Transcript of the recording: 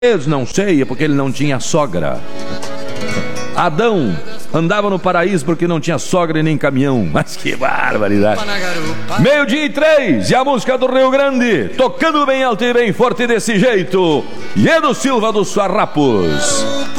Não sei, é porque ele não tinha sogra. Adão andava no paraíso porque não tinha sogra e nem caminhão. Mas que barbaridade. 12:03, e a música do Rio Grande, tocando bem alto e bem forte desse jeito. E é do Silva dos Farrapos.